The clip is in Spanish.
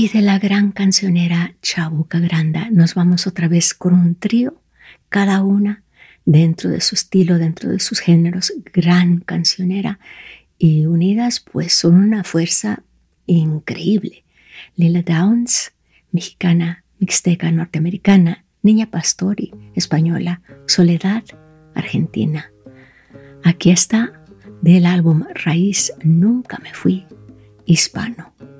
Y de la gran cancionera Chabuca Granda nos vamos otra vez con un trío, cada una dentro de su estilo, dentro de sus géneros, gran cancionera, y unidas pues son una fuerza increíble. Lila Downs, mexicana, mixteca, norteamericana; Niña Pastori, española; Soledad, argentina. Aquí está del álbum Raíz, Nunca me fui, hispano.